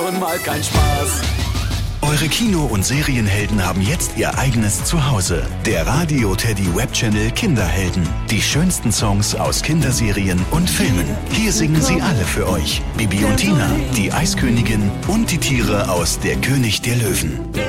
schon mal kein Spaß. Eure Kino- und Serienhelden haben jetzt ihr eigenes Zuhause. Der Radio Teddy Webchannel Kinderhelden. Die schönsten Songs aus Kinderserien und Filmen. Hier singen sie alle für euch. Bibi und Tina, die Eiskönigin und die Tiere aus Der König der Löwen.